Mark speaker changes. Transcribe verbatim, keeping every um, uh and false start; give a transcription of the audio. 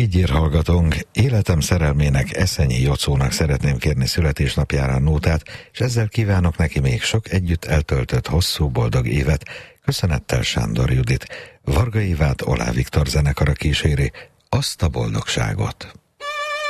Speaker 1: Így ír hallgatónk: életem szerelmének, Eszenyi Jocónak szeretném kérni születésnapjárán nótát, és ezzel kívánok neki még sok együtt eltöltött hosszú, boldog évet. Köszönettel, Sándor Judit. Varga Évát Oláh Viktor zenekara kíséri. Azt a boldogságot!